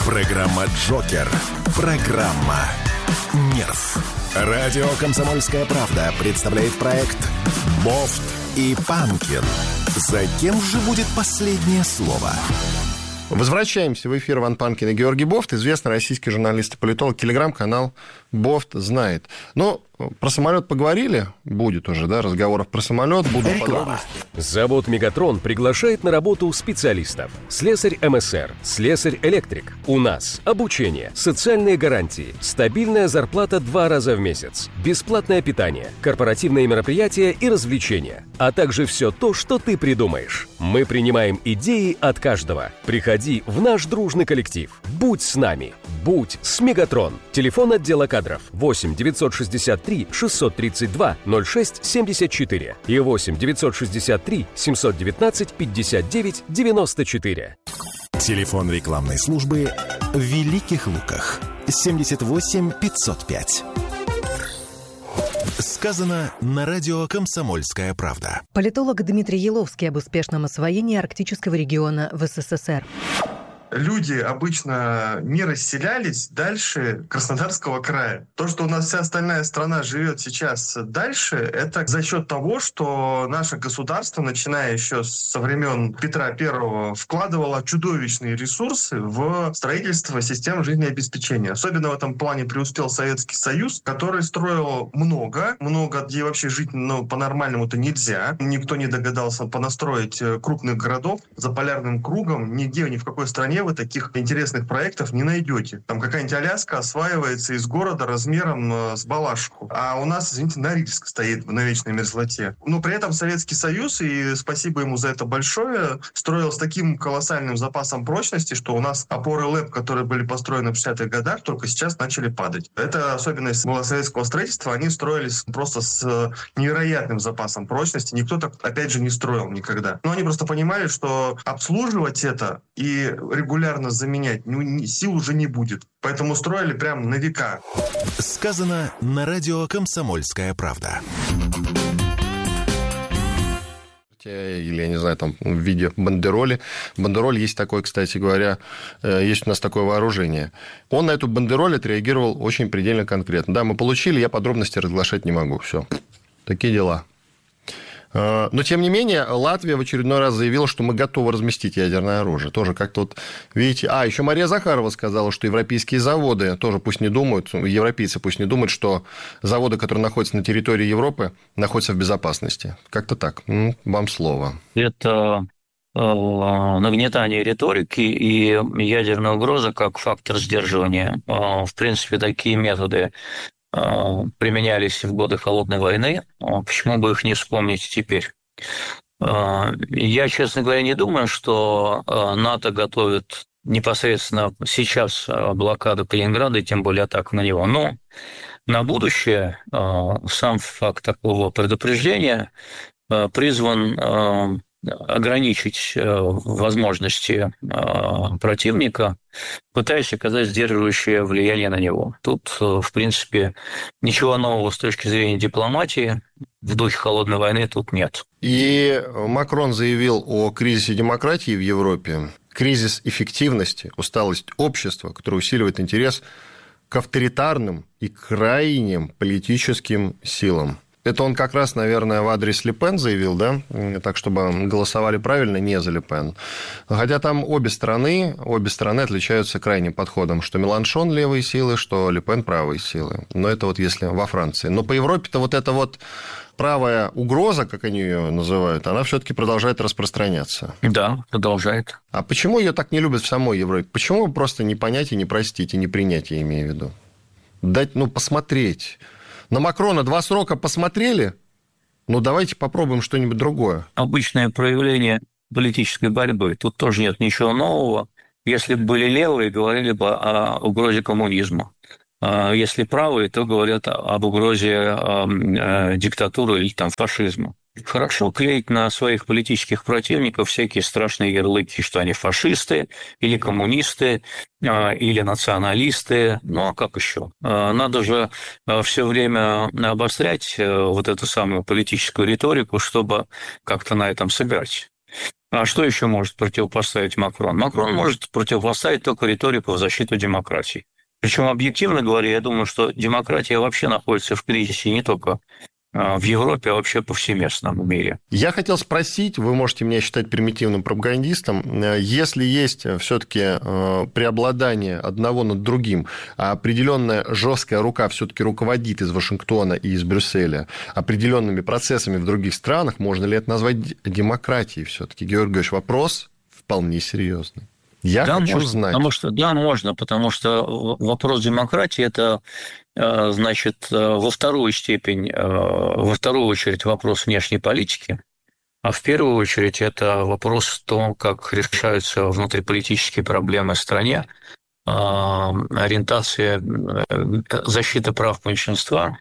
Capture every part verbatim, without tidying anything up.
Программа «Джокер». Программа «Нерв». Радио «Комсомольская правда» представляет проект «Бофт и Панкин». За кем же будет последнее слово? Возвращаемся в эфир. Иван Панкин и Георгий Бофт, известный российский журналист и политолог. Телеграм-канал «Бофт знает». Ну, про самолет поговорили, будет уже, да, разговоров про самолет, будут подробности. Завод «Мегатрон» приглашает на работу специалистов. Слесарь МСР, слесарь-электрик. У нас обучение, социальные гарантии, стабильная зарплата два раза в месяц, бесплатное питание, корпоративные мероприятия и развлечения, а также все то, что ты придумаешь. Мы принимаем идеи от каждого. Приходи в наш дружный коллектив. Будь с нами. Будь с «Мегатрон». Телефон отдела кадров восемь девятьсот шестьдесят три шестьсот тридцать два ноль шесть семьдесят четыре и восемь девятьсот шестьдесят три семьсот девятнадцать пятьдесят девять девяносто четыре. Телефон рекламной службы в Великих Луках. семьдесят восемь пятьсот пять. Сказано на радио «Комсомольская правда». Политолог Дмитрий Еловский об успешном освоении арктического региона в СССР. Люди обычно не расселялись дальше Краснодарского края. То, что у нас вся остальная страна живет сейчас дальше, это за счет того, что наше государство, начиная еще со времен Петра Первого, вкладывало чудовищные ресурсы в строительство систем жизнеобеспечения. Особенно в этом плане преуспел Советский Союз, который строил много, много, где вообще жить ну, по-нормальному-то нельзя. Никто не догадался понастроить крупных городов за полярным кругом. Нигде, ни в какой стране вы таких интересных проектов не найдете. Там какая-нибудь Аляска осваивается из города размером э, с Балашиху. А у нас, извините, Норильск стоит на вечной мерзлоте. Но при этом Советский Союз, и спасибо ему за это большое, строил с таким колоссальным запасом прочности, что у нас опоры ЛЭП, которые были построены в шестидесятых годах, только сейчас начали падать. Это особенность была советского строительства. Они строились просто с невероятным запасом прочности. Никто так, опять же, не строил никогда. Но они просто понимали, что обслуживать это и регулировать регулярно заменять, ну, сил уже не будет. Поэтому строили прям на века. Сказано на радио «Комсомольская правда». Или, я не знаю, там, в виде бандероли. Бандероль есть такой, кстати говоря, есть у нас такое вооружение. Он на эту бандероль отреагировал очень предельно конкретно. Да, мы получили, я подробности разглашать не могу. Все. Такие дела. Но, тем не менее, Латвия в очередной раз заявила, что мы готовы разместить ядерное оружие. Тоже как-то вот, видите... А, еще Мария Захарова сказала, что европейские заводы тоже пусть не думают, европейцы пусть не думают, что заводы, которые находятся на территории Европы, находятся в безопасности. Как-то так. Вам слово. Это нагнетание риторики и ядерная угроза как фактор сдерживания. В принципе, такие методы применялись в годы Холодной войны, почему бы их не вспомнить теперь? Я, честно говоря, не думаю, что НАТО готовит непосредственно сейчас блокаду Калининграда и тем более атаку на него. Но на будущее сам факт такого предупреждения призван ограничить возможности противника, пытаясь оказать сдерживающее влияние на него. Тут, в принципе, ничего нового с точки зрения дипломатии в духе холодной войны тут нет. И Макрон заявил о кризисе демократии в Европе, кризис эффективности, усталость общества, которое усиливает интерес к авторитарным и крайним политическим силам. Это он как раз, наверное, в адрес Ле Пен заявил, да? Так, чтобы голосовали правильно, не за Ле Пен. Хотя там обе стороны, обе стороны отличаются крайним подходом, что Меланшон левые силы, что Ле Пен правые силы. Но это вот если во Франции. Но по Европе-то вот эта вот правая угроза, как они ее называют, она все-таки продолжает распространяться. Да, продолжает. А почему ее так не любят в самой Европе? Почему просто не понять и не простить, и не принять, я имею в виду? Дать, ну, посмотреть... На Макрона два срока посмотрели? Ну, давайте попробуем что-нибудь другое. Обычное проявление политической борьбы. Тут тоже нет ничего нового. Если бы были левые, говорили бы о угрозе коммунизма. Если правые, то говорят об угрозе диктатуры или там фашизма. Хорошо клеить на своих политических противников всякие страшные ярлыки, что они фашисты или коммунисты, или националисты. Ну, а как еще? Надо же все время обострять вот эту самую политическую риторику, чтобы как-то на этом сыграть. А что еще может противопоставить Макрон? Макрон может противопоставить только риторику в защиту демократии. Причем, объективно говоря, я думаю, что демократия вообще находится в кризисе не только в Европе, а вообще повсеместно в мире. Я хотел спросить, вы можете меня считать примитивным пропагандистом, если есть все-таки преобладание одного над другим, а определенная жесткая рука все-таки руководит из Вашингтона и из Брюсселя определенными процессами в других странах, можно ли это назвать демократией все-таки? Георгий Георгиевич, вопрос вполне серьезный. Я да, хочу можно, знать. Потому что, да, можно, потому что вопрос демократии – это, значит, во вторую степень, во вторую очередь вопрос внешней политики, а в первую очередь это вопрос того, как решаются внутриполитические проблемы в стране, ориентация, защита прав меньшинства,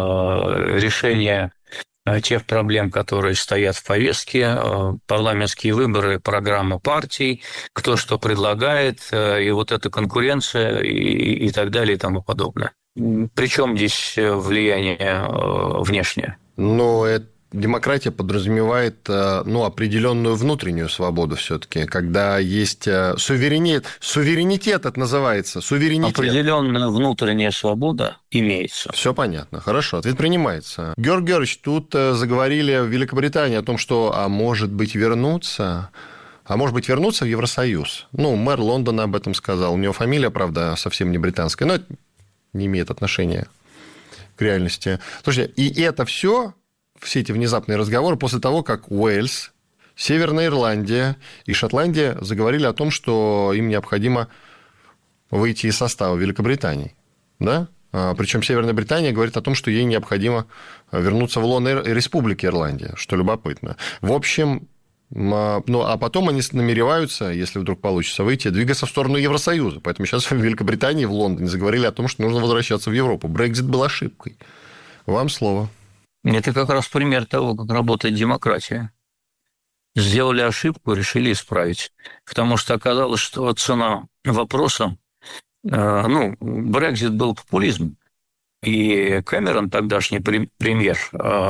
решение тех проблем, которые стоят в повестке, парламентские выборы, программа партий, кто что предлагает, и вот эта конкуренция и, и так далее и тому подобное. Причем здесь влияние внешнее? Ну, это демократия подразумевает, ну, определенную внутреннюю свободу все-таки, когда есть суверенитет, суверенитет это называется, суверенитет. Определенная внутренняя свобода имеется. Все понятно, хорошо, ответ принимается. Георгий Георгиевич, тут заговорили в Великобритании о том, что, а может быть, вернуться... А может быть, вернуться в Евросоюз? Ну, мэр Лондона об этом сказал. У него фамилия, правда, совсем не британская, но это не имеет отношения к реальности. Слушайте, и это все... все эти внезапные разговоры после того, как Уэльс, Северная Ирландия и Шотландия заговорили о том, что им необходимо выйти из состава Великобритании. Да? Причем Северная Британия говорит о том, что ей необходимо вернуться в лоно Республики Ирландия, что любопытно. В общем, ну, а потом они намереваются, если вдруг получится выйти, двигаться в сторону Евросоюза. Поэтому сейчас в Великобритании, в Лондоне заговорили о том, что нужно возвращаться в Европу. Брексит был ошибкой. Вам слово. Это как раз пример того, как работает демократия. Сделали ошибку, решили исправить. Потому что оказалось, что цена вопроса... Ну, Брексит был популизм. И Кэмерон, тогдашний премьер,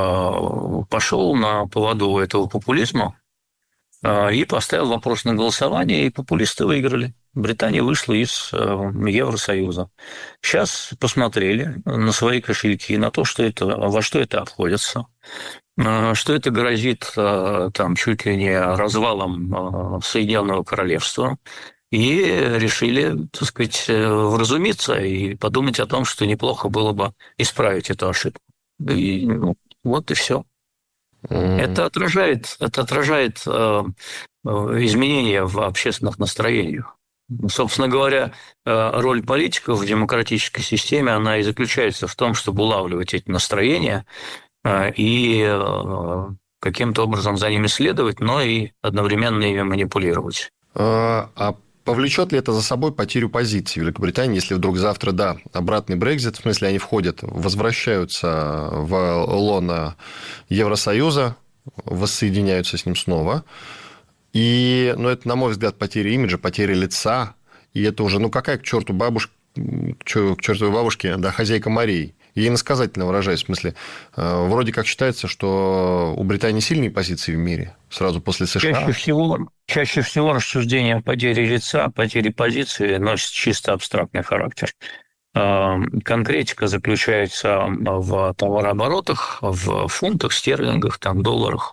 пошел на поводу этого популизма и поставил вопрос на голосование, и популисты выиграли. Британия вышла из Евросоюза. Сейчас посмотрели на свои кошельки, на то, что это, во что это обходится, что это грозит там, чуть ли не развалом Соединенного Королевства, и решили, так сказать, вразумиться и подумать о том, что неплохо было бы исправить эту ошибку. И ну, вот и все. Mm-hmm. Это отражает, это отражает э, изменения в общественных настроениях. Собственно говоря, роль политиков в демократической системе, она и заключается в том, чтобы улавливать эти настроения и каким-то образом за ними следовать, но и одновременно ими манипулировать. А повлечет ли это за собой потерю позиций Великобритании, если вдруг завтра, да, обратный Брексит, в смысле они входят, возвращаются в лоно Евросоюза, воссоединяются с ним снова? И, ну, это, на мой взгляд, потеря имиджа, потеря лица. И это уже, ну, какая к черту бабушка, к чертовой бабушке, да, хозяйка морей. Я иносказательно выражаюсь, в смысле, вроде как считается, что у Британии сильные позиции в мире, сразу после США. Чаще всего, чаще всего рассуждение о потере лица, о потере позиции носит чисто абстрактный характер. Конкретика заключается в товарооборотах, в фунтах, стерлингах, там, долларах,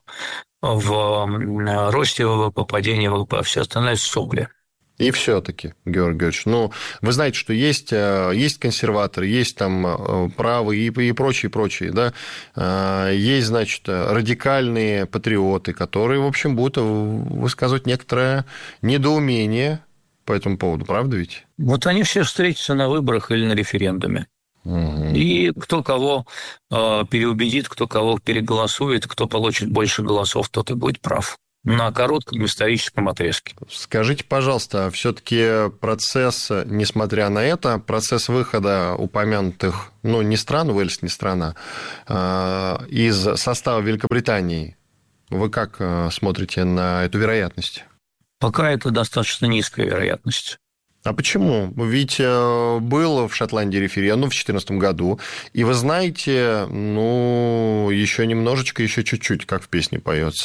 в росте ВВП, падении ВВП, все остальное сопли. И все-таки, Георгий Георгиевич, ну, вы знаете, что есть, есть консерваторы, есть там правые и, и прочие, прочие, да, есть, значит, радикальные патриоты, которые, в общем, будут высказывать некоторое недоумение по этому поводу, правда ведь? Вот они все встретятся на выборах или на референдуме. Угу. И кто кого э, переубедит, кто кого переголосует, кто получит больше голосов, тот и будет прав. На коротком историческом отрезке. Скажите, пожалуйста, все-таки процесс, несмотря на это, процесс выхода упомянутых, ну, не стран, Уэльс не страна, э, из состава Великобритании, вы как смотрите на эту вероятность? Пока это достаточно низкая вероятность. А почему? Ведь был в Шотландии референдум в две тысячи четырнадцатом году, и вы знаете, ну, еще немножечко, еще чуть-чуть, как в песне поется.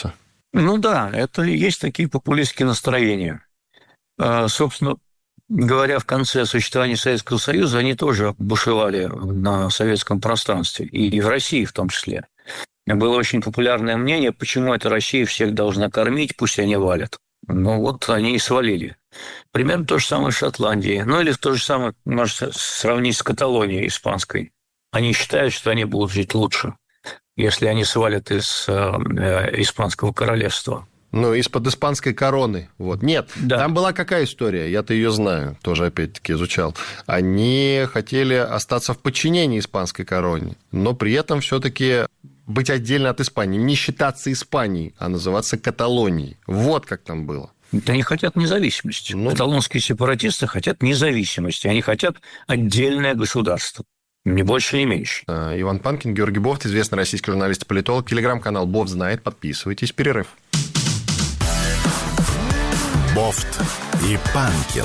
Ну да, это и есть такие популистские настроения. Собственно говоря, в конце существования Советского Союза они тоже бушевали на советском пространстве, и в России в том числе. Было очень популярное мнение, почему эта Россия всех должна кормить, пусть они валят. Ну вот они и свалили. Примерно то же самое в Шотландии. Ну или то же самое, можно сравнить с Каталонией испанской. Они считают, что они будут жить лучше, если они свалят из э, испанского королевства. Ну, из-под испанской короны. Вот. Нет, да. Там была какая история? Я-то ее знаю, тоже опять-таки изучал. Они хотели остаться в подчинении испанской короне, но при этом все-таки быть отдельно от Испании, не считаться Испанией, а называться Каталонией. Вот как там было. Они хотят независимости. Ну... Каталонские сепаратисты хотят независимости. Они хотят отдельное государство. Ни больше, ни меньше. Иван Панкин, Георгий Бофт, известный российский журналист и политолог. Телеграм-канал Бофт знает. Подписывайтесь. Перерыв. Бофт и Панкин.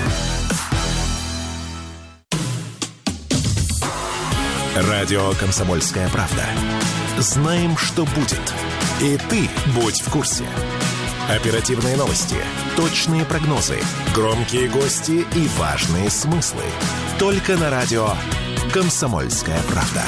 Радио «Комсомольская правда». Знаем, что будет. И ты будь в курсе. Оперативные новости, точные прогнозы, громкие гости и важные смыслы. Только на радио «Комсомольская правда».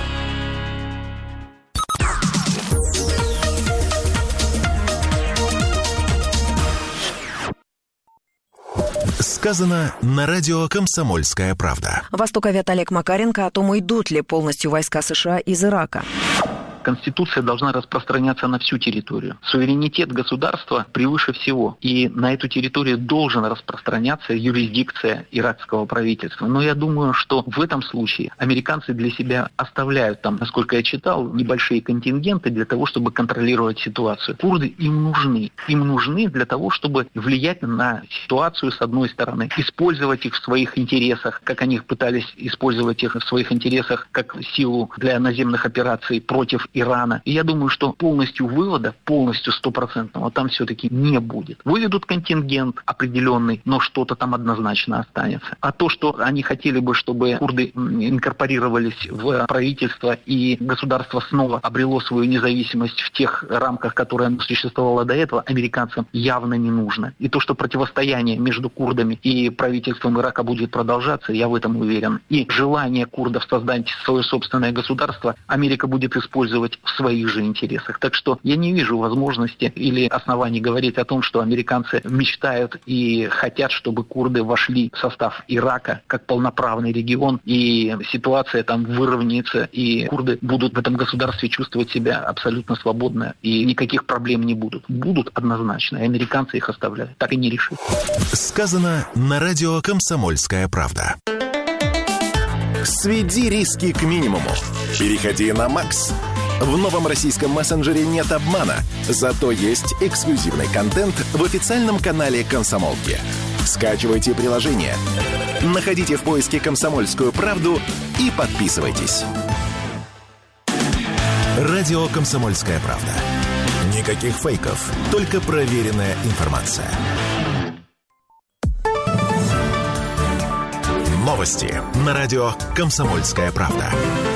Сказано на радио «Комсомольская правда». Востоковед Олег Макаренко о том, идут ли полностью войска США из Ирака. Конституция должна распространяться на всю территорию. Суверенитет государства превыше всего. И на эту территорию должен распространяться юрисдикция иракского правительства. Но я думаю, что в этом случае американцы для себя оставляют там, насколько я читал, небольшие контингенты для того, чтобы контролировать ситуацию. Курды им нужны. Им нужны для того, чтобы влиять на ситуацию с одной стороны, использовать их в своих интересах, как они пытались использовать их в своих интересах как силу для наземных операций против Ирана. И я думаю, что полностью вывода, полностью стопроцентного там все-таки не будет. Выведут контингент определенный, но что-то там однозначно останется. А то, что они хотели бы, чтобы курды инкорпорировались в правительство и государство снова обрело свою независимость в тех рамках, которые оно существовало до этого, американцам явно не нужно. И то, что противостояние между курдами и правительством Ирака будет продолжаться, я в этом уверен. И желание курдов создать свое собственное государство Америка будет использовать в своих же интересах. Так что я не вижу возможности или оснований говорить о том, что американцы мечтают и хотят, чтобы курды вошли в состав Ирака как полноправный регион, и ситуация там выровняется, и курды будут в этом государстве чувствовать себя абсолютно свободно, и никаких проблем не будут. Будут однозначно, и американцы их оставляют. Так и не решат. Сказано на радио «Комсомольская правда». Сведи риски к минимуму. Переходи на Макс. В новом российском мессенджере нет обмана, зато есть эксклюзивный контент в официальном канале «Комсомолки». Скачивайте приложение, находите в поиске «Комсомольскую правду» и подписывайтесь. Радио «Комсомольская правда». Никаких фейков, только проверенная информация. Новости на радио «Комсомольская правда».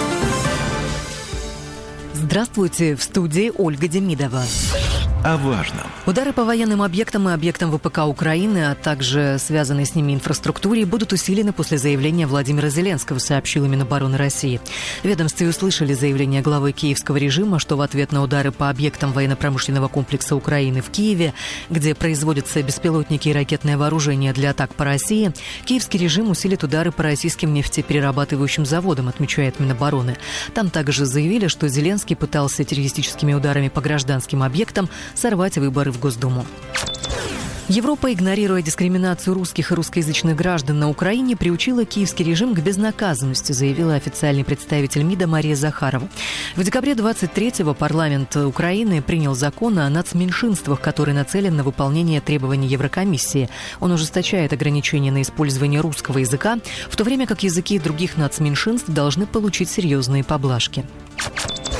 Здравствуйте, в студии Ольга Демидова. О важном. Удары по военным объектам и объектам ВПК Украины, а также связанной с ними инфраструктуре, будут усилены после заявления Владимира Зеленского, сообщила Минобороны России. В ведомстве услышали заявление главы киевского режима, что в ответ на удары по объектам военно-промышленного комплекса Украины в Киеве, где производятся беспилотники и ракетное вооружение для атак по России, киевский режим усилит удары по российским нефтеперерабатывающим заводам, отмечает Минобороны. Там также заявили, что Зеленский пытался террористическими ударами по гражданским объектам сорвать выборы в Госдуму. Европа, игнорируя дискриминацию русских и русскоязычных граждан на Украине, приучила киевский режим к безнаказанности, заявила официальный представитель МИДа Мария Захарова. В декабре двадцать третьего парламент Украины принял закон о нацменьшинствах, который нацелен на выполнение требований Еврокомиссии. Он ужесточает ограничения на использование русского языка, в то время как языки других нацменьшинств должны получить серьезные поблажки.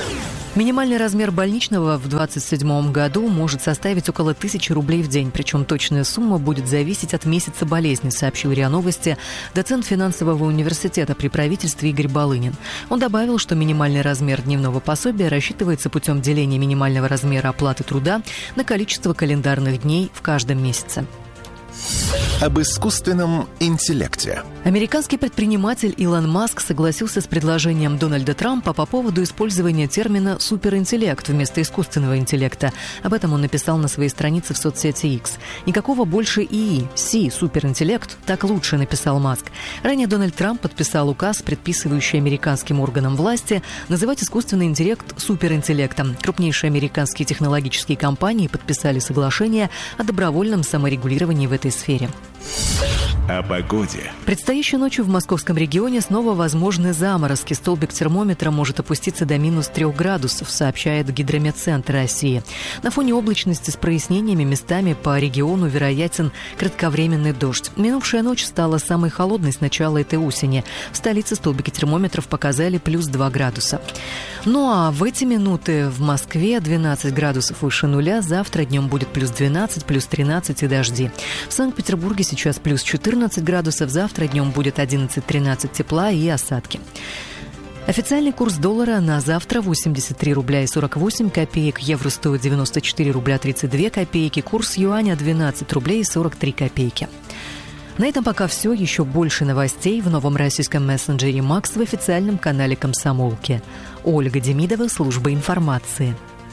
Минимальный размер больничного в двадцать седьмом году может составить около тысячи рублей в день, причем точная сумма будет зависеть от месяца болезни, сообщил РИА Новости доцент финансового университета при правительстве Игорь Балынин. Он добавил, что минимальный размер дневного пособия рассчитывается путем деления минимального размера оплаты труда на количество календарных дней в каждом месяце. Об искусственном интеллекте. Американский предприниматель Илон Маск согласился с предложением Дональда Трампа по поводу использования термина «суперинтеллект» вместо искусственного интеллекта. Об этом он написал на своей странице в соцсети X. «Никакого больше ИИ. Си, суперинтеллект, так лучше», написал Маск. Ранее Дональд Трамп подписал указ, предписывающий американским органам власти называть искусственный интеллект суперинтеллектом. Крупнейшие американские технологические компании подписали соглашение о добровольном саморегулировании в этой сфере. О погоде. Предстоящей ночью в московском регионе снова возможны заморозки. Столбик термометра может опуститься до минус трех градусов, сообщает Гидрометцентр России. На фоне облачности с прояснениями местами по региону вероятен кратковременный дождь. Минувшая ночь стала самой холодной с начала этой осени. В столице столбики термометров показали плюс два градуса. Ну а в эти минуты в Москве двенадцать градусов выше нуля. Завтра днем будет плюс двенадцать, плюс тринадцать и дожди. В Санкт-Петербурге сейчас плюс четырнадцать градусов, завтра днем будет одиннадцать-тринадцать тепла и осадки. Официальный курс доллара на завтра восемьдесят три рубля и сорок восемь копеек, евро стоит девяносто четыре рубля тридцать две копейки, курс юаня двенадцать рублей и сорок три копейки. На этом пока все. Еще больше новостей в новом российском мессенджере Макс в официальном канале «Комсомолки». Ольга Демидова, служба информации.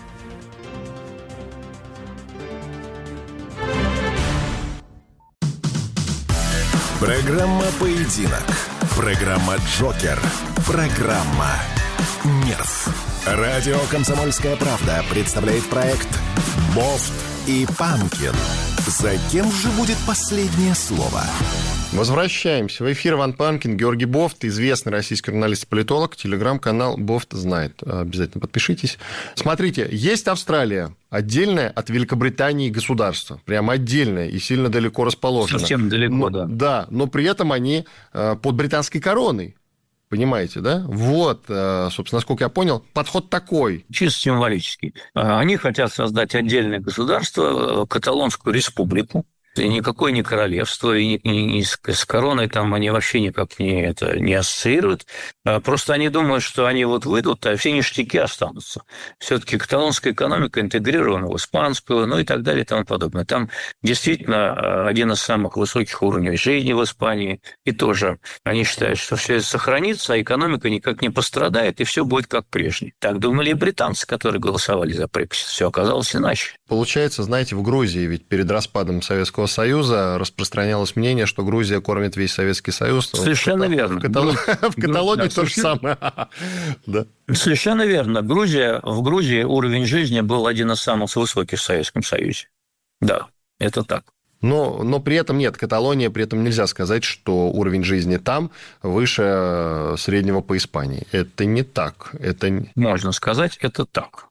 Программа «Поединок». Программа «Джокер». Программа «Нерв». Радио «Комсомольская правда» представляет проект «Бофт и Панкин». За кем же будет последнее слово? Возвращаемся. В эфир Иван Панкин, Георгий Бофт, известный российский журналист и политолог, телеграм-канал «Бофт знает». Обязательно подпишитесь. Смотрите, есть Австралия, отдельное от Великобритании государство, прям отдельное и сильно далеко расположено. Совсем далеко, но, да. Да, но при этом они под британской короной. Понимаете, да? Вот, собственно, насколько я понял, подход такой. Чисто символический. Они хотят создать отдельное государство, Каталонскую республику. И никакое не королевство, и ни, ни, ни с, с короной там они вообще никак не, это, не ассоциируют. Просто они думают, что они вот выйдут, а все ништяки останутся. Все-таки каталонская экономика интегрирована в испанскую, ну и так далее и тому подобное. Там действительно один из самых высоких уровней жизни в Испании. И тоже они считают, что все это сохранится, а экономика никак не пострадает, и все будет как прежде. Так думали и британцы, которые голосовали за Брексит. Все оказалось иначе. Получается, знаете, в Грузии ведь перед распадом Советского Союза распространялось мнение, что Грузия кормит весь Советский Союз. Совершенно в, верно. В, Катал... в Каталонии да, то же самое. Да. Совершенно верно. Грузия, в Грузии уровень жизни был один из самых высоких в Советском Союзе. Да, это так. Но, но при этом нет, Каталония, при этом нельзя сказать, что уровень жизни там выше среднего по Испании. Это не так. Это... Можно сказать, это так.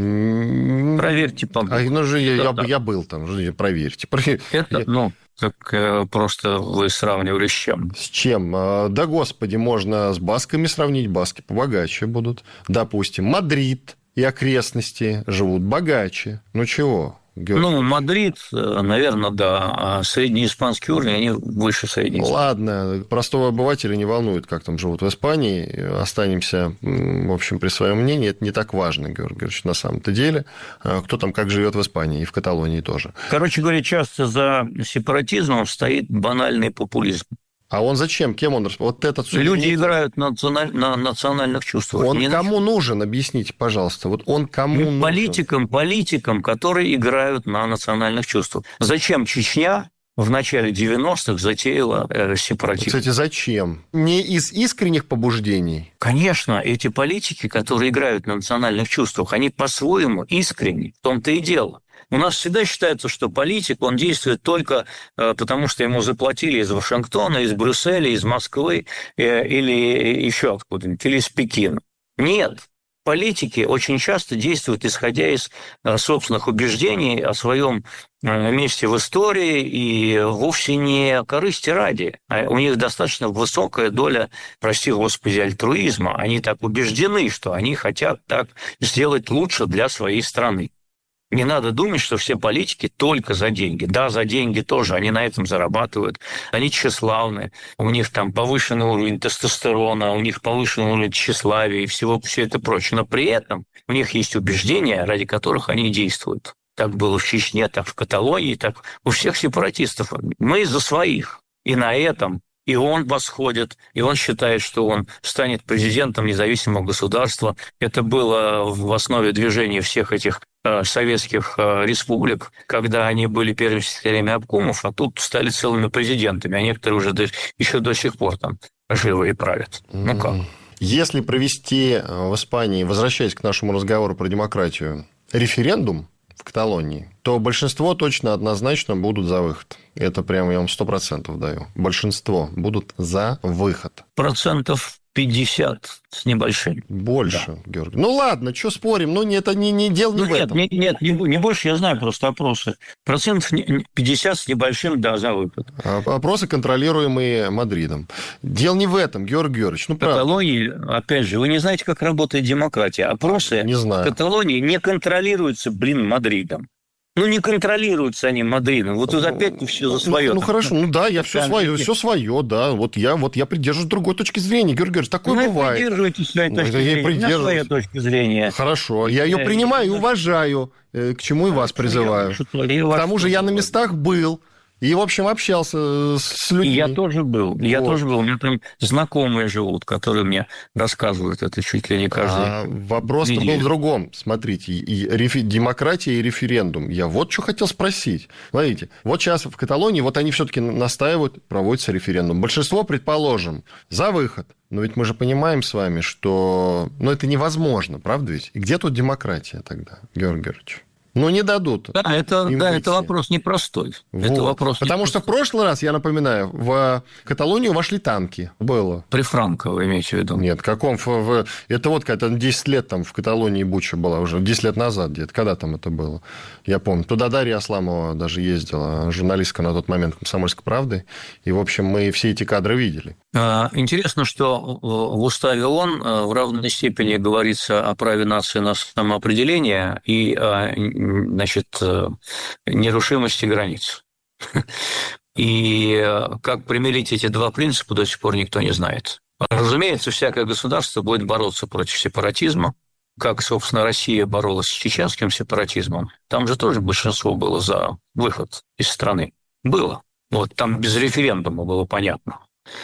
Проверьте, по-моему. А, ну, же я, я, я был там, проверьте. Это, ну, так просто вы сравнивали с чем? С чем? Да, господи, можно с басками сравнить, баски побогаче будут. Допустим, Мадрид и окрестности живут богаче. Ну, чего? Георгий. Ну, Мадрид, наверное, да, а средний испанский уровень, они выше среднего. Ладно, простого обывателя не волнует, как там живут в Испании, останемся, в общем, при своем мнении, это не так важно, Георгий Георгиевич, на самом-то деле, кто там как живет в Испании и в Каталонии тоже. Короче говоря, часто за сепаратизмом стоит банальный популизм. А он зачем? Кем он? Вот этот Люди играют на, националь... на национальных чувствах. Он не кому на... нужен? Объясните, пожалуйста. Вот он кому нужен? Политикам, политикам, которые играют на национальных чувствах. Зачем Чечня в начале девяностых затеяла э, сепаратизм? Кстати, зачем? Не из искренних побуждений? Конечно, эти политики, которые играют на национальных чувствах, они по-своему искренни. В том-то и дело. У нас всегда считается, что политик, он действует только потому, что ему заплатили из Вашингтона, из Брюсселя, из Москвы или еще откуда-нибудь, или из Пекина. Нет. политики очень часто действуют, исходя из собственных убеждений о своем месте в истории и вовсе не корысти ради. У них достаточно высокая доля, прости господи, альтруизма. Они так убеждены, что они хотят так сделать лучше для своей страны. Не надо думать, что все политики только за деньги. Да, за деньги тоже, они на этом зарабатывают. Они тщеславны, у них там повышенный уровень тестостерона, у них повышенный уровень тщеславия и всего все это прочее. Но при этом у них есть убеждения, ради которых они действуют. Так было в Чечне, так в Каталонии, так у всех сепаратистов. Мы за своих. И на этом и он восходит, и он считает, что он станет президентом независимого государства. Это было в основе движения всех этих советских республик, когда они были первыми секретарями обкомов, а тут стали целыми президентами, а некоторые уже до, еще до сих пор там живы и правят. Ну как? Если провести в Испании, возвращаясь к нашему разговору про демократию, референдум в Каталонии, то большинство точно однозначно будут за выход. Это прямо я вам сто процентов даю. Большинство будут за выход. Процентов пятьдесят с небольшим. Больше, да. Георгий. Ну ладно, что спорим? Ну это не, не дело не ну, в нет, этом. Нет, нет, не, не больше, я знаю просто опросы. Процентов пятьдесят с небольшим, да, за выход. Опросы, контролируемые Мадридом. Дело не в этом, Георгий Георгиевич. Ну, в Каталонии, опять же, вы не знаете, как работает демократия. Опросы не знаю. в Каталонии не контролируются, блин, Мадридом. Ну, не контролируются они Мадридом. Вот тут опять все за свое. Ну, ну хорошо, ну да, я все свое, все свое, да. Вот я, вот я придерживаюсь другой точки зрения. Георгий Георгиевич, такое ну, бывает. Вы придерживаетесь своей точки ну, зрения. Я придерживаюсь. Своя точка зрения. Хорошо, я ее принимаю и уважаю, к чему и вас призываю. К тому же я на местах был. И, в общем, общался с людьми. И я тоже был. Вот. Я тоже был. У меня там знакомые живут, которые мне рассказывают это чуть ли не каждый а вопрос-то был в другом. Смотрите, и рефи... демократия и референдум. Я вот что хотел спросить. Смотрите, вот сейчас в Каталонии вот они все-таки настаивают, проводится референдум. Большинство, предположим, за выход. Но ведь мы же понимаем с вами, что ну, это невозможно, правда ведь? И где тут демократия тогда, Георгий Георгиевич? Ну, не дадут. Да, это, да, это вопрос непростой. Вот. Это вопрос Потому непростой. что в прошлый раз, я напоминаю, в Каталонию вошли танки. Было. При Франко, вы имеете в виду? Нет, в каком... В... Это вот когда десять лет там в Каталонии Буча была уже. десять лет назад где-то. Когда там это было? Я помню. Туда Дарья Асламова даже ездила, журналистка на тот момент «Комсомольской правды». И, в общем, мы все эти кадры видели. Интересно, что в уставе ООН в равной степени говорится о праве нации на самоопределение и о, значит, нерушимости границ. И как примирить эти два принципа, до сих пор никто не знает. Разумеется, всякое государство будет бороться против сепаратизма, как, собственно, Россия боролась с чеченским сепаратизмом. Там же тоже большинство было за выход из страны. Было. Вот там без референдума было понятно.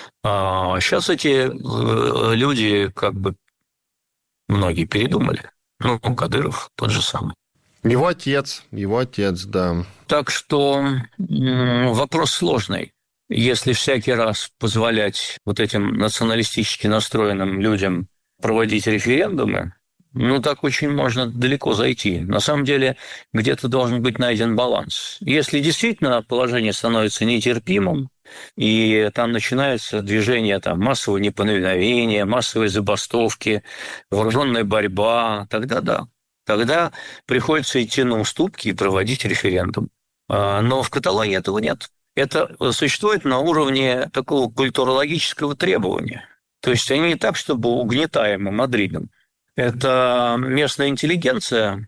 А сейчас эти люди, как бы, многие передумали. Ну, Кадыров тот же самый. Его отец, его отец, да. Так что вопрос сложный. Если всякий раз позволять вот этим националистически настроенным людям проводить референдумы, ну, так очень можно далеко зайти. На самом деле, где-то должен быть найден баланс. Если действительно положение становится нетерпимым, и там начинается движение там, массового неповиновения, массовые забастовки, вооруженная борьба, тогда да. Тогда приходится идти на уступки и проводить референдум. Но в Каталонии этого нет. Это существует на уровне такого культурологического требования. То есть они не так, чтобы угнетаемы Мадридом. Это местная интеллигенция,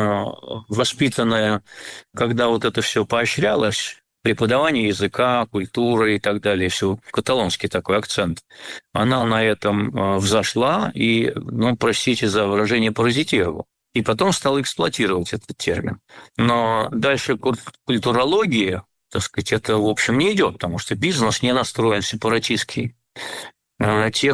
воспитанная, когда вот это все поощрялось, преподавание языка, культуры и так далее, все каталонский такой акцент, она на этом взошла и, ну, простите за выражение, паразитировала. И потом стала эксплуатировать этот термин. Но дальше культурологии, так сказать, это, в общем, не идет, потому что бизнес не настроен сепаратистский. Те,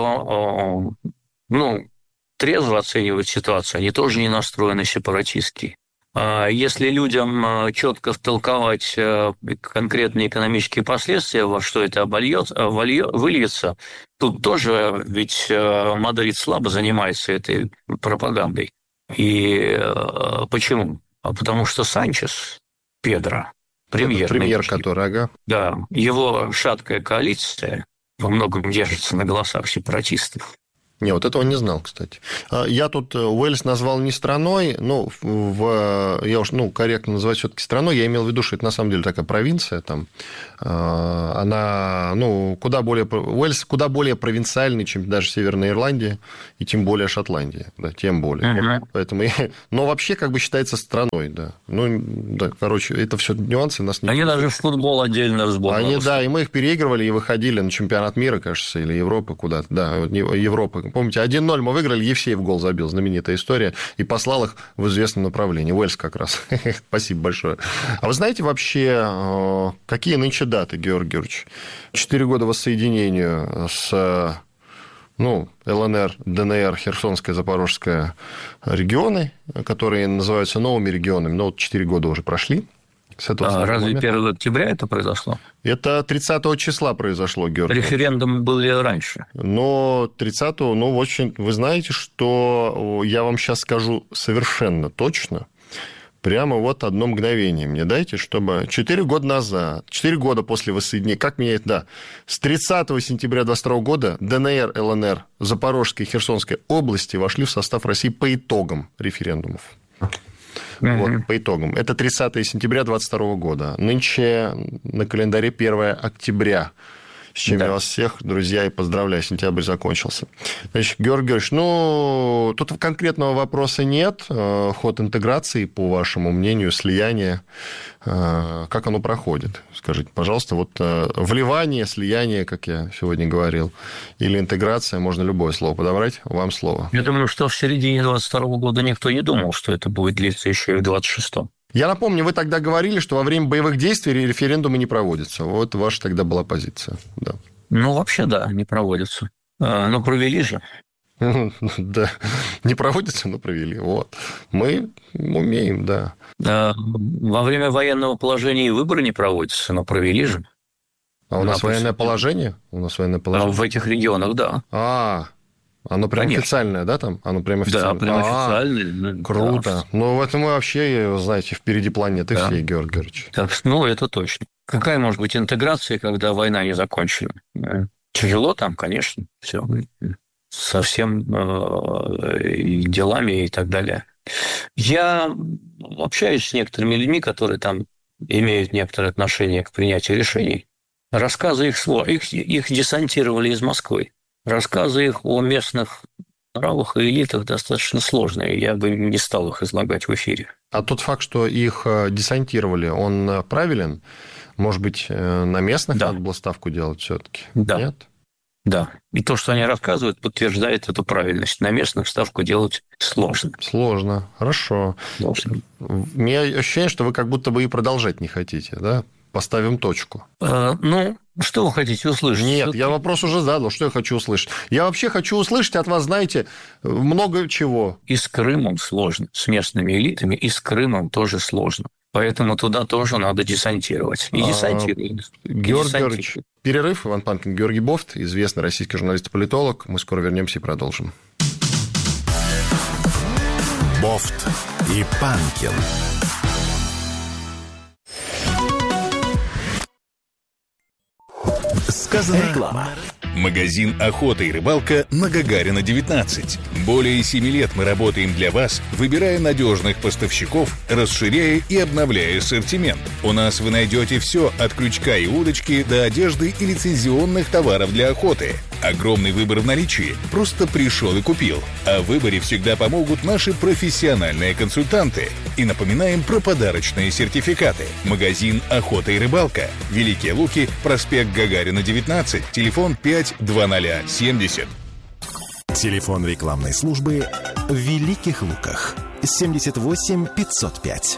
кто, ну, трезво оценивают ситуацию, они тоже не настроены сепаратистски. Если людям четко втолковать конкретные экономические последствия, во что это обольет, выльется, тут тоже ведь Мадрид слабо занимается этой пропагандой. И почему? Потому что Санчес, Педро, премьер, премьер который, ага. Да, его шаткая коалиция во многом держится на голосах сепаратистов. Не, вот этого не знал, кстати. Я тут Уэльс назвал не страной, ну, в, я уж, ну, корректно называть все-таки страной, я имел в виду, что это на самом деле такая провинция, там, она, ну, куда более, Уэльс куда более провинциальный, чем даже Северная Ирландия, и тем более Шотландия, да, тем более. Uh-huh. Поэтому, но вообще как бы считается страной, да. Ну, да, короче, это все нюансы нас не... Они даже в футбол отдельно сборную. Они, да, и мы их переигрывали и выходили на чемпионат мира, кажется, или Европы куда-то, да, Европа. Помните, один ноль мы выиграли, Евсеев гол забил, знаменитая история, и послал их в известном направлении. Уэльс как раз. Спасибо большое. А вы знаете вообще, какие нынче даты, Георгий Георгиевич? Четыре года воссоединению с, ну, ЛНР, ДНР, Херсонская, Запорожская регионы, которые называются новыми регионами, но вот четыре года уже прошли. А разве момента. первого октября это произошло? Это тридцатого числа произошло, Георгий. Референдум был раньше. Но тридцатого, ну, очень... Вы знаете, что я вам сейчас скажу совершенно точно, прямо вот одно мгновение мне дайте, чтобы четыре года назад, четыре года после воссоединения, как меняет, да, с тридцатого сентября двадцать второго года ДНР, ЛНР, Запорожской и Херсонской области вошли в состав России по итогам референдумов. Вот, по итогам. Это тридцатого сентября двадцать второго года. Нынче на календаре первого октября. С чем да. я вас всех, друзья, и поздравляю. Сентябрь закончился. Значит, Георгий Георгиевич, ну, тут конкретного вопроса нет. Ход интеграции, по вашему мнению, слияния, как оно проходит? Скажите, пожалуйста, вот вливание, слияние, как я сегодня говорил, или интеграция, можно любое слово подобрать, вам слово. Я думаю, что в середине двадцать второго года никто не думал, что это будет длиться еще и в двадцать шестом. Я напомню, вы тогда говорили, что во время боевых действий референдумы не проводятся. Вот ваша тогда была позиция. Да. Ну, вообще, да, не проводятся. Но провели же. Да, не проводятся, но провели. Вот. Мы умеем, да. Во время военного положения и выборы не проводятся, но провели же. А у нас военное положение? У нас военное положение. В этих регионах, да. А, оно прям Конечно. Официальное, да, там? Оно прям официальное? Да, прям официальное. А, круто. Да. Ну, в этом мы вообще, знаете, впереди планеты да. всей, Георгий Георгиевич. Так, ну, это точно. Какая может быть интеграция, когда война не закончена? Тяжело там, конечно, все. Со всем э, делами и так далее. Я общаюсь с некоторыми людьми, которые там имеют некоторое отношение к принятию решений. Рассказы их, их, их десантировали из Москвы. Рассказы их о местных нравах и элитах достаточно сложные. Я бы не стал их излагать в эфире. А тот факт, что их десантировали, он правилен? Может быть, на местных да. надо было ставку делать все-таки? Да. Нет? Да. И то, что они рассказывают, подтверждает эту правильность. На местных ставку делать сложно. Сложно. Хорошо. Сложно. У меня ощущение, что вы как будто бы и продолжать не хотите, да? Поставим точку. А, ну, что вы хотите услышать? Нет, что я вопрос уже задал, что я хочу услышать. Я вообще хочу услышать от вас, знаете, много чего. И с Крымом сложно, с местными элитами, и с Крымом тоже сложно. Поэтому туда тоже надо десантировать. И десантировать. А, Георгий Георгиевич, перерыв. Иван Панкин, Георгий Бофт, известный российский журналист и политолог. Мы скоро вернемся и продолжим. Бофт и Панкин. Сказано реклама. Магазин «Охота и рыбалка» на Гагарина, девятнадцать. Более семи лет мы работаем для вас, выбирая надежных поставщиков, расширяя и обновляя ассортимент. У нас вы найдете все от крючка и удочки до одежды и лицензионных товаров для охоты. Огромный выбор в наличии. Просто пришел и купил. О выборе всегда помогут наши профессиональные консультанты. И напоминаем про подарочные сертификаты. Магазин «Охота и рыбалка». Великие Луки, проспект Гагарина, девятнадцать, телефон пять два ноль семьдесят. Телефон рекламной службы в Великих Луках. семьдесят восемь пятьсот пять.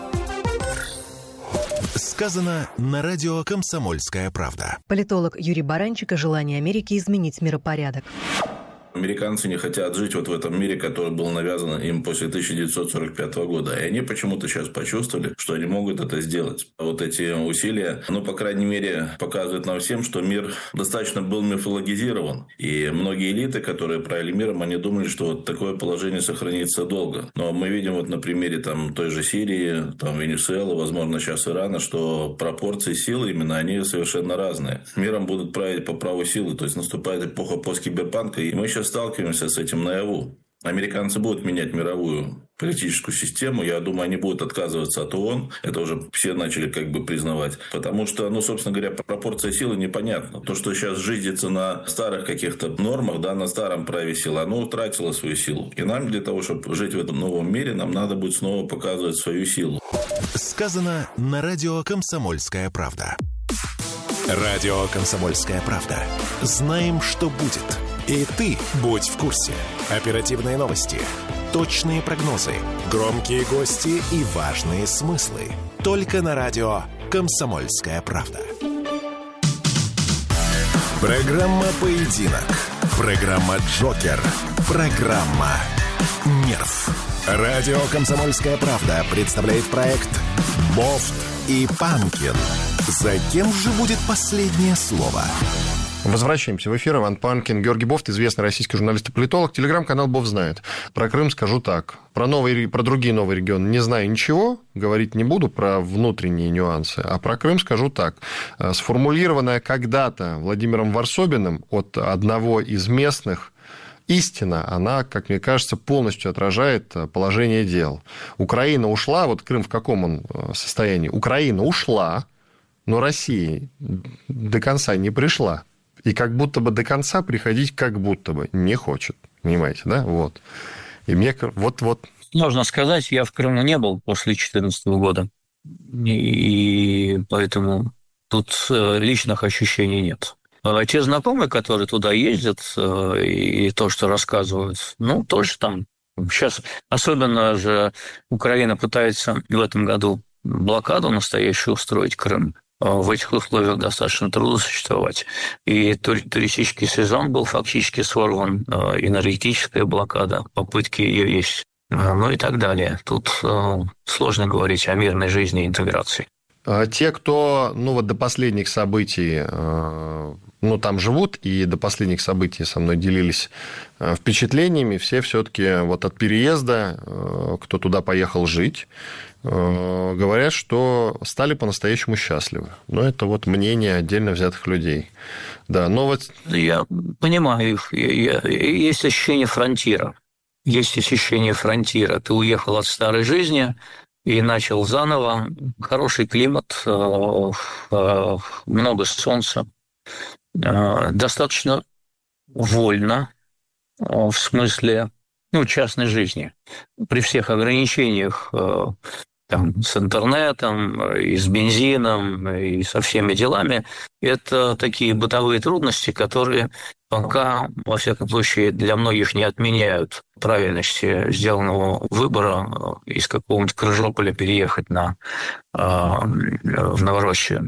Сказано на радио «Комсомольская правда». Политолог Юрий Баранчик о желании Америки изменить миропорядок. Американцы не хотят жить вот в этом мире, который был навязан им после тысяча девятьсот сорок пятого года. И они почему-то сейчас почувствовали, что они могут это сделать. Вот эти усилия, ну, по крайней мере, показывают нам всем, что мир достаточно был мифологизирован. И многие элиты, которые правили миром, они думали, что вот такое положение сохранится долго. Но мы видим вот на примере там, той же Сирии, там, Венесуэлы, возможно, сейчас Ирана, что пропорции силы именно, они совершенно разные. Миром будут править по праву силы. То есть наступает эпоха посткиберпанка. И мы сейчас сейчас сталкиваемся с этим наяву. Американцы будут менять мировую политическую систему. Я думаю, они будут отказываться от ООН. Это уже все начали как бы признавать. Потому что, ну, собственно говоря, пропорция силы непонятна. То, что сейчас жизнится на старых каких-то нормах, да, на старом праве силы, оно утратило свою силу. И нам для того, чтобы жить в этом новом мире, нам надо будет снова показывать свою силу. Сказано на радио «Комсомольская правда». Радио «Комсомольская правда». Знаем, что будет. И ты будь в курсе. Оперативные новости, точные прогнозы, громкие гости и важные смыслы. Только на радио «Комсомольская правда». Программа «Поединок». Программа «Джокер». Программа «Нерв». Радио «Комсомольская правда» представляет проект «Бофт и Панкин». За кем же будет последнее слово? Возвращаемся в эфир. Иван Панкин, Георгий Бофт, известный российский журналист и политолог. Телеграм-канал Бофт знает. Про Крым скажу так. Про, новые, про другие новые регионы не знаю ничего, говорить не буду про внутренние нюансы. А про Крым скажу так. Сформулированная когда-то Владимиром Варсобиным от одного из местных истина, она, как мне кажется, полностью отражает положение дел. Украина ушла, вот Крым в каком он состоянии? Украина ушла, но Россия до конца не пришла. И как будто бы до конца приходить как будто бы не хочет. Понимаете, да? Вот. И мне вот-вот... Можно сказать, я в Крыму не был после две тысячи четырнадцатого года. И поэтому тут личных ощущений нет. Те знакомые, которые туда ездят, и то, что рассказывают, ну, тоже там... Сейчас особенно же Украина пытается в этом году блокаду настоящую устроить Крым. В этих условиях достаточно трудно существовать. И туристический сезон был фактически сорван, энергетическая блокада, попытки ее есть, ну и так далее. Тут сложно говорить о мирной жизни и интеграции. Те, кто, ну, вот до последних событий, ну, там живут, и до последних событий со мной делились впечатлениями, все все-таки вот от переезда, кто туда поехал жить, говорят, что стали по-настоящему счастливы. Но это вот мнение отдельно взятых людей. Да, но вот... Я понимаю их. Есть ощущение фронтира. Есть ощущение фронтира. Ты уехал от старой жизни и начал заново. Хороший климат, много солнца. Достаточно вольно, в смысле, ну, частной жизни. При всех ограничениях там, с интернетом, и с бензином, и со всеми делами, это такие бытовые трудности, которые пока, во всяком случае, для многих не отменяют правильности сделанного выбора из какого-нибудь Крыжополя переехать на, в Новороссию.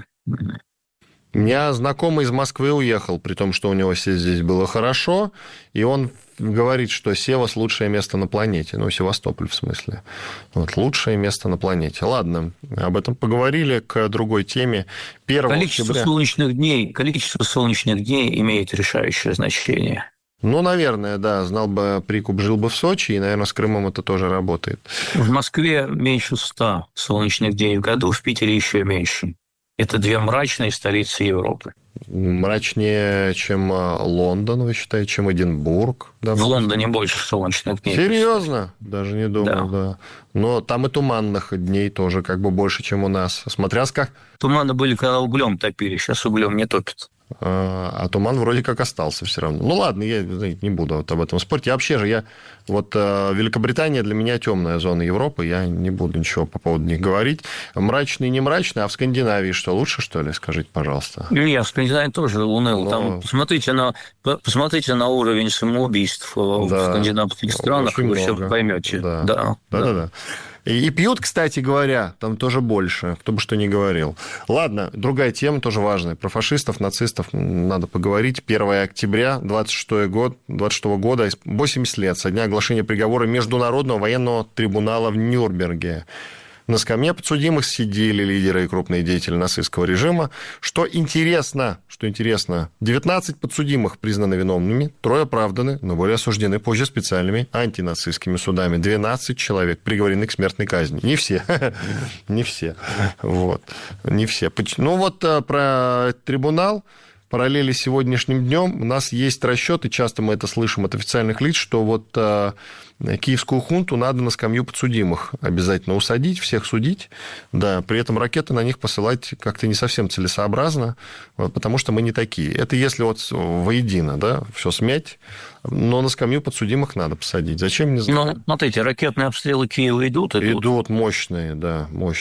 У меня знакомый из Москвы уехал, при том, что у него все здесь было хорошо, и он говорит, что Севас – лучшее место на планете. Ну, Севастополь, в смысле. Вот, лучшее место на планете. Ладно, об этом поговорили, к другой теме. Количество солнечных дней, количество солнечных дней имеет решающее значение. Ну, наверное, да. Знал бы Прикуп, жил бы в Сочи, и, наверное, с Крымом это тоже работает. В Москве меньше ста солнечных дней в году, в Питере еще меньше. Это две мрачные столицы Европы. Мрачнее, чем Лондон, вы считаете, чем Эдинбург? Да, в Лондоне больше солнечных дней. Серьезно? Даже не думал, да. да. Но там и туманных дней тоже как бы больше, чем у нас. Смотря с как... Туманы были, когда углем топили, сейчас углем не топят. А туман вроде как остался все равно. Ну, ладно, я не буду вот об этом спорить. Я вообще же, я... Вот Великобритания для меня темная зона Европы, я не буду ничего по поводу них говорить. Мрачный, не мрачный, а в Скандинавии что, лучше, что ли? Скажите, пожалуйста. Я в Скандинавии тоже уныл. Но... Там, посмотрите, на, посмотрите на уровень самоубийств да. в скандинавских странах, вы все поймете. Да. Да. Да, да, да. Да. И пьют, кстати говоря, там тоже больше, кто бы что ни говорил. Ладно, другая тема тоже важная. Про фашистов, нацистов надо поговорить. первого октября двадцать шестого года, двадцать шестого года, восемьдесят лет со дня оглашения приговора Международного военного трибунала в Нюрнберге. На скамье подсудимых сидели лидеры и крупные деятели нацистского режима. Что интересно, что интересно, девятнадцать подсудимых признаны виновными, трое оправданы, но были осуждены позже специальными антинацистскими судами. двенадцать человек приговорены к смертной казни. Не все. Не все. Вот. Не все. Ну, вот про трибунал. параллели с сегодняшним днем, у нас есть расчеты, часто мы это слышим от официальных лиц, что вот а, киевскую хунту надо на скамью подсудимых обязательно усадить, всех судить, да, при этом ракеты на них посылать как-то не совсем целесообразно, потому что мы не такие. Это если вот воедино, да, все смять, но на скамью подсудимых надо посадить. Зачем, не знаю. Ну, смотрите, ракетные обстрелы Киева идут? Идут, идут мощные, да, мощные.